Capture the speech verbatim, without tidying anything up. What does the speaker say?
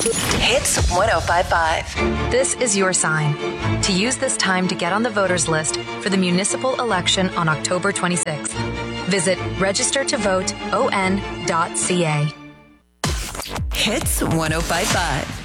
Hits one oh five point five. This is your sign to use this time to get on the voters list for the municipal election on October twenty-sixth. Visit register to vote o n dot c a. Hits one oh five point five.